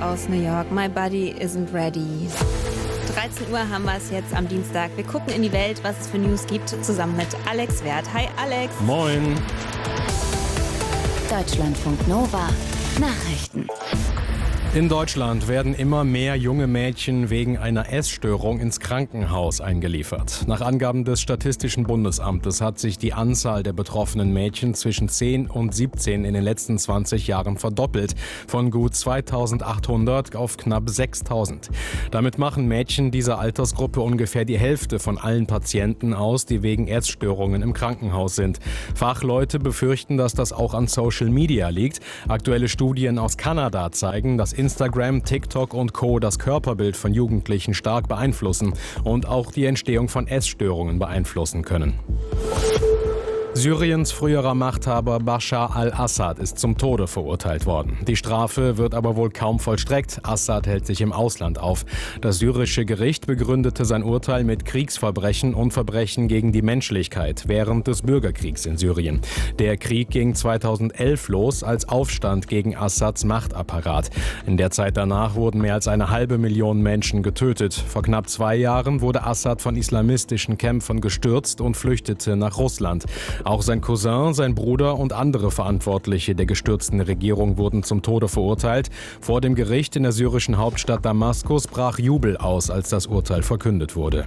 aus New York. My body isn't ready. 13 Uhr haben wir es jetzt am Dienstag. Wir gucken in die Welt, was es für News gibt, zusammen mit Alex Wert. Hi Alex. Moin. Deutschlandfunk Nova. Nachrichten. In Deutschland werden immer mehr junge Mädchen wegen einer Essstörung ins Krankenhaus eingeliefert. Nach Angaben des Statistischen Bundesamtes hat sich die Anzahl der betroffenen Mädchen zwischen 10 und 17 in den letzten 20 Jahren verdoppelt, von gut 2.800 auf knapp 6.000. Damit machen Mädchen dieser Altersgruppe ungefähr die Hälfte von allen Patienten aus, die wegen Essstörungen im Krankenhaus sind. Fachleute befürchten, dass das auch an Social Media liegt. Aktuelle Studien aus Kanada zeigen, dass Instagram, TikTok und Co. das Körperbild von Jugendlichen stark beeinflussen und auch die Entstehung von Essstörungen beeinflussen können. Syriens früherer Machthaber Bashar al-Assad ist zum Tode verurteilt worden. Die Strafe wird aber wohl kaum vollstreckt. Assad hält sich im Ausland auf. Das syrische Gericht begründete sein Urteil mit Kriegsverbrechen und Verbrechen gegen die Menschlichkeit während des Bürgerkriegs in Syrien. Der Krieg ging 2011 los als Aufstand gegen Assads Machtapparat. In der Zeit danach wurden mehr als 500.000 Menschen getötet. Vor knapp 2 Jahren wurde Assad von islamistischen Kämpfern gestürzt und flüchtete nach Russland. Auch sein Cousin, sein Bruder und andere Verantwortliche der gestürzten Regierung wurden zum Tode verurteilt. Vor dem Gericht in der syrischen Hauptstadt Damaskus brach Jubel aus, als das Urteil verkündet wurde.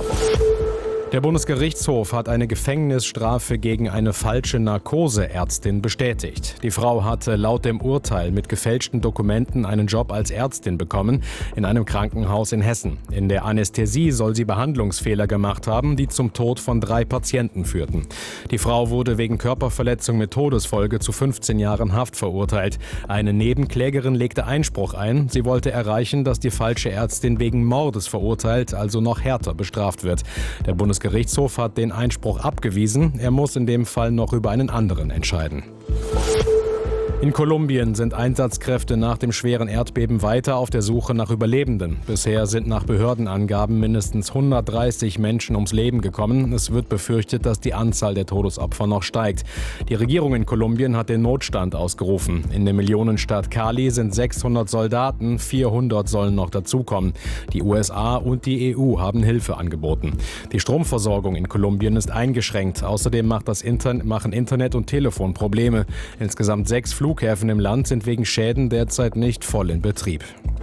Der Bundesgerichtshof hat eine Gefängnisstrafe gegen eine falsche Narkoseärztin bestätigt. Die Frau hatte laut dem Urteil mit gefälschten Dokumenten einen Job als Ärztin bekommen in einem Krankenhaus in Hessen. In der Anästhesie soll sie Behandlungsfehler gemacht haben, die zum Tod von 3 Patienten führten. Die Frau wurde wegen Körperverletzung mit Todesfolge zu 15 Jahren Haft verurteilt. Eine Nebenklägerin legte Einspruch ein. Sie wollte erreichen, dass die falsche Ärztin wegen Mordes verurteilt, also noch härter bestraft wird. Der Bundesgerichtshof hat den Einspruch abgewiesen. Er muss in dem Fall noch über einen anderen entscheiden. In Kolumbien sind Einsatzkräfte nach dem schweren Erdbeben weiter auf der Suche nach Überlebenden. Bisher sind nach Behördenangaben mindestens 130 Menschen ums Leben gekommen. Es wird befürchtet, dass die Anzahl der Todesopfer noch steigt. Die Regierung in Kolumbien hat den Notstand ausgerufen. In der Millionenstadt Cali sind 600 Soldaten, 400 sollen noch dazukommen. Die USA und die EU haben Hilfe angeboten. Die Stromversorgung in Kolumbien ist eingeschränkt. Außerdem machen Internet und Telefon Probleme. Insgesamt 6 Flughäfen im Land sind wegen Schäden derzeit nicht voll in Betrieb.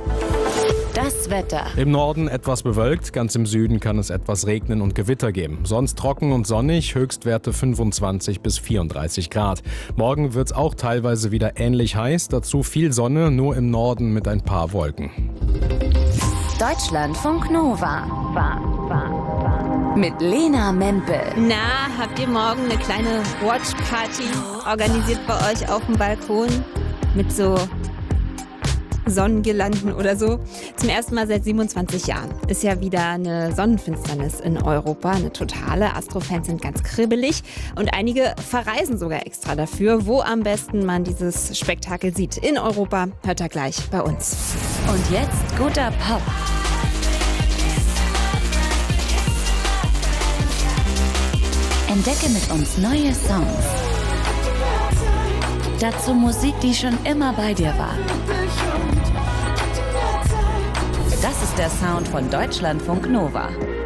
Das Wetter. Im Norden etwas bewölkt, ganz im Süden kann es etwas regnen und Gewitter geben. Sonst trocken und sonnig, Höchstwerte 25 bis 34 Grad. Morgen wird es auch teilweise wieder ähnlich heiß, dazu viel Sonne, nur im Norden mit ein paar Wolken. Deutschlandfunk Nova. Mit Lena Mempel. Na, habt ihr morgen eine kleine Watchparty organisiert bei euch auf dem Balkon mit so Sonnengirlanden oder so? Zum ersten Mal seit 27 Jahren ist ja wieder eine Sonnenfinsternis in Europa, eine totale. Astrofans sind ganz kribbelig und einige verreisen sogar extra dafür. Wo am besten man dieses Spektakel sieht in Europa, hört ihr gleich bei uns. Und jetzt guter Pop. Entdecke mit uns neue Songs. Dazu Musik, die schon immer bei dir war. Das ist der Sound von Deutschlandfunk Nova.